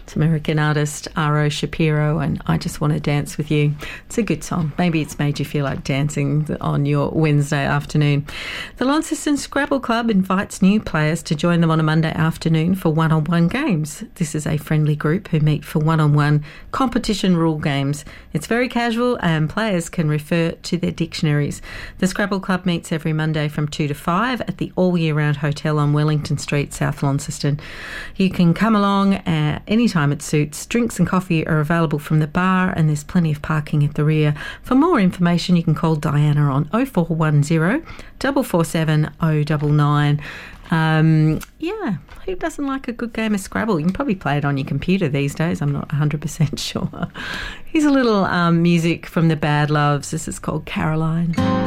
It's American artist R.O. Shapiro and I Just Want to Dance With You. It's a good song. Maybe it's made you feel like dancing on your Wednesday afternoon. The Launceston Scrabble Club invites new players to join them on a Monday afternoon for one-on-one games. This is a friendly group who meet for one-on-one competition rule games. It's very casual and players can refer to their dictionaries. The Scrabble Club meets every Monday from 2 to 5 at the all-year-round hotel on Wellington Street, South Launceston. You can come along anytime it suits. Drinks and coffee are available from the bar and there's plenty of parking at the rear. For more information, you can call Diana on 0410 447 099. Who doesn't like a good game of Scrabble? You can probably play it on your computer these days. I'm not 100% sure. Here's a little music from the Bad Loves. This is called Caroline.